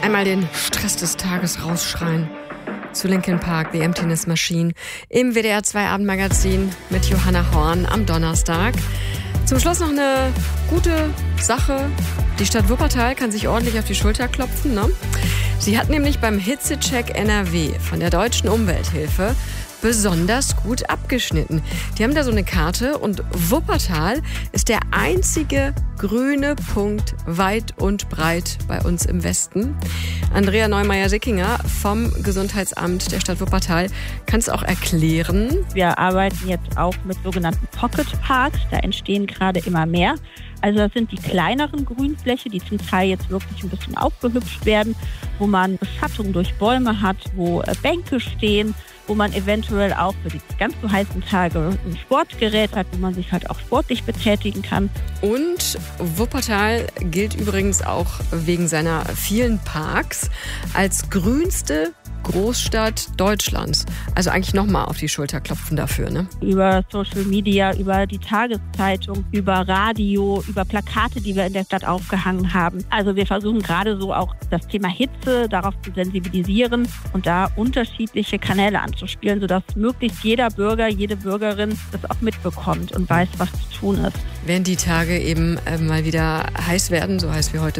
Einmal den Stress des Tages rausschreien. Zu Linkin Park, The Emptiness Machine, im WDR 2 Abendmagazin mit Johanna Horn am Donnerstag. Zum Schluss noch eine gute Sache. Die Stadt Wuppertal kann sich ordentlich auf die Schulter klopfen, ne? Sie hat nämlich beim Hitzecheck NRW von der Deutschen Umwelthilfe besonders gut abgeschnitten. Die haben da so eine Karte und Wuppertal ist der einzige grüne Punkt weit und breit bei uns im Westen. Andrea Neumeier-Sickinger vom Gesundheitsamt der Stadt Wuppertal kann es auch erklären. Wir arbeiten jetzt auch mit sogenannten Pocket Parks. Da entstehen gerade immer mehr. Also das sind die kleineren Grünflächen, die zum Teil jetzt wirklich ein bisschen aufgehübscht werden, wo man Beschattung durch Bäume hat, wo Bänke stehen, wo man eventuell auch für die ganz so heißen Tage ein Sportgerät hat, wo man sich halt auch sportlich betätigen kann. Und Wuppertal gilt übrigens auch wegen seiner vielen Parks als grünste Großstadt Deutschlands. Also eigentlich nochmal auf die Schulter klopfen dafür, ne? Über Social Media, über die Tageszeitung, über Radio, über Plakate, die wir in der Stadt aufgehangen haben. Also wir versuchen gerade so auch das Thema Hitze darauf zu sensibilisieren und da unterschiedliche Kanäle anzuspielen, sodass möglichst jeder Bürger, jede Bürgerin das auch mitbekommt und weiß, was zu tun ist. Wenn die Tage eben mal wieder heiß werden, so heiß wie heute